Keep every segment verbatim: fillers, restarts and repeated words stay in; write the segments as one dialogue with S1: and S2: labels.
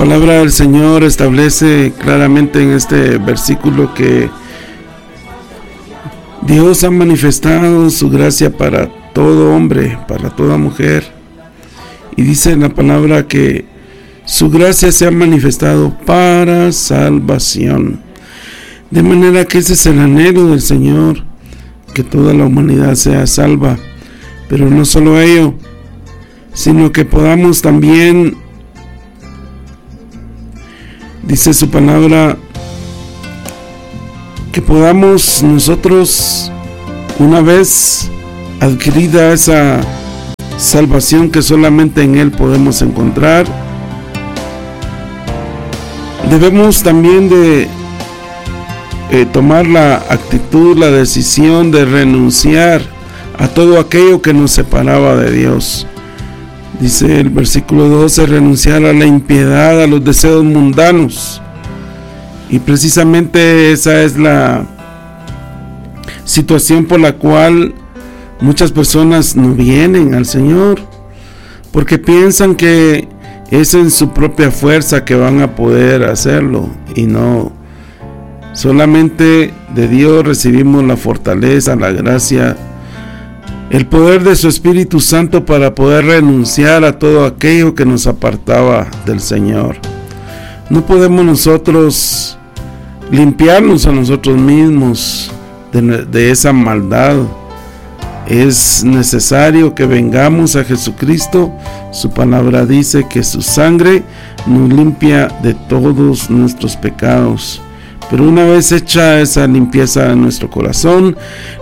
S1: palabra del Señor establece claramente en este versículo que Dios ha manifestado su gracia para todo hombre, para toda mujer. Y dice en la palabra que su gracia se ha manifestado para salvación. De manera que ese es el anhelo del Señor, que toda la humanidad sea salva. Pero no solo ello, sino que podamos también, dice su palabra, que podamos nosotros, una vez adquirida esa salvación que solamente en Él podemos encontrar, debemos también de eh, tomar la actitud, la decisión de renunciar a todo aquello que nos separaba de Dios. Dice el versículo doce, renunciar a la impiedad, a los deseos mundanos. Y precisamente esa es la situación por la cual muchas personas no vienen al Señor, porque piensan que es en su propia fuerza que van a poder hacerlo, y no. Solamente de Dios recibimos la fortaleza, la gracia, el poder de su Espíritu Santo para poder renunciar a todo aquello que nos apartaba del Señor. No podemos nosotros limpiarnos a nosotros mismos de, de esa maldad. Es necesario que vengamos a Jesucristo. Su palabra dice que su sangre nos limpia de todos nuestros pecados. Pero una vez hecha esa limpieza en nuestro corazón,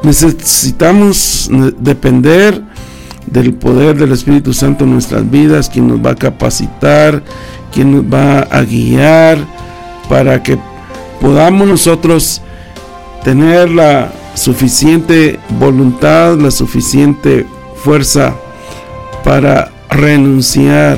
S1: necesitamos depender del poder del Espíritu Santo en nuestras vidas, quien nos va a capacitar, quien nos va a guiar para que podamos nosotros tener la suficiente voluntad, la suficiente fuerza para renunciar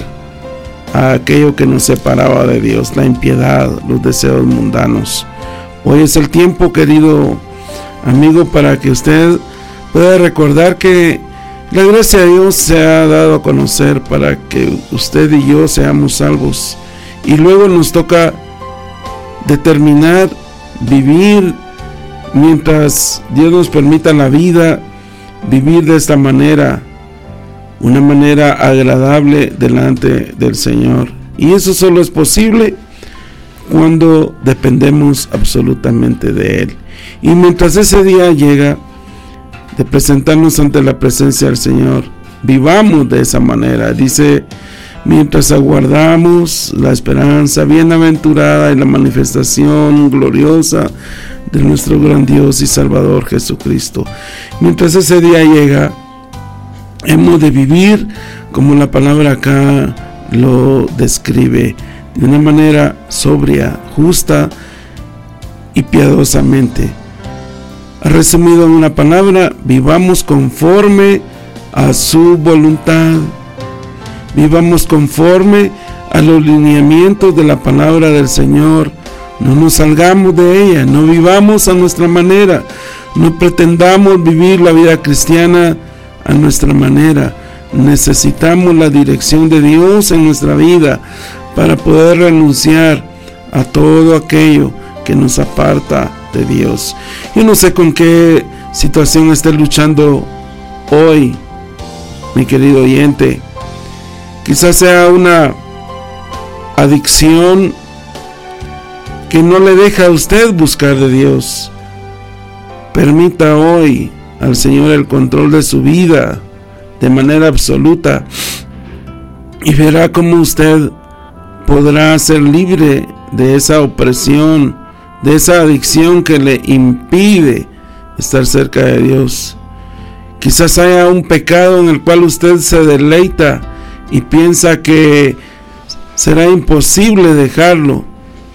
S1: a aquello que nos separaba de Dios, la impiedad, los deseos mundanos. Hoy es el tiempo, querido amigo, para que usted pueda recordar que la gracia de Dios se ha dado a conocer para que usted y yo seamos salvos, y luego nos toca determinar vivir mientras Dios nos permita la vida, vivir de esta manera, una manera agradable delante del Señor. Y eso solo es posible cuando dependemos absolutamente de Él. Y mientras ese día llega de presentarnos ante la presencia del Señor, vivamos de esa manera. Dice, mientras aguardamos la esperanza bienaventurada y la manifestación gloriosa de nuestro gran Dios y Salvador Jesucristo. Mientras ese día llega, hemos de vivir como la palabra acá lo describe, de una manera sobria, justa y piadosamente. Resumido en una palabra, vivamos conforme a su voluntad, vivamos conforme a los lineamientos de la palabra del Señor. No nos salgamos de ella, no vivamos a nuestra manera, no pretendamos vivir la vida cristiana a nuestra manera. Necesitamos la dirección de Dios en nuestra vida para poder renunciar a todo aquello que nos aparta de Dios. Yo no sé con qué situación esté luchando hoy, mi querido oyente. Quizás sea una adicción que no le deja a usted buscar de Dios. Permita hoy al Señor el control de su vida de manera absoluta, y verá cómo usted podrá ser libre de esa opresión, de esa adicción que le impide estar cerca de Dios. Quizás haya un pecado en el cual usted se deleita y piensa que será imposible dejarlo.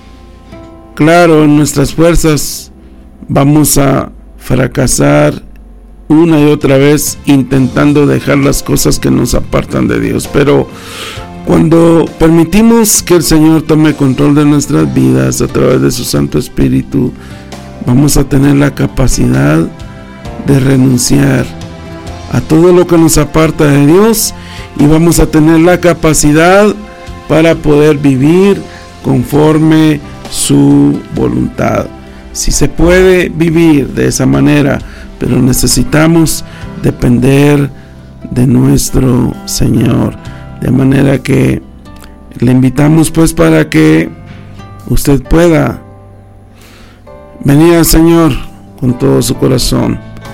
S1: Claro, en nuestras fuerzas vamos a fracasar una y otra vez intentando dejar las cosas que nos apartan de Dios, pero cuando permitimos que el Señor tome control de nuestras vidas a través de su Santo Espíritu, vamos a tener la capacidad de renunciar a todo lo que nos aparta de Dios, y vamos a tener la capacidad para poder vivir conforme su voluntad. Si se puede vivir de esa manera, pero necesitamos depender de nuestro Señor. De manera que le invitamos pues para que usted pueda venir al Señor con todo su corazón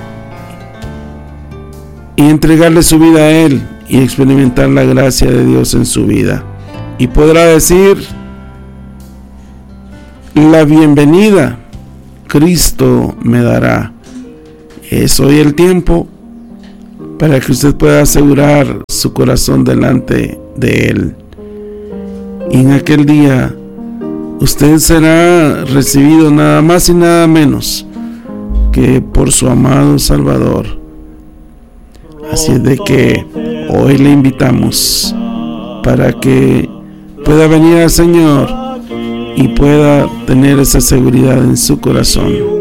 S1: y entregarle su vida a Él y experimentar la gracia de Dios en su vida. Y podrá decir: la bienvenida Cristo me dará. Es hoy el tiempo para que usted pueda asegurar su corazón delante de Él. Y en aquel día usted será recibido nada más y nada menos que por su amado Salvador. Así es de que hoy le invitamos para que pueda venir al Señor y pueda tener esa seguridad en su corazón.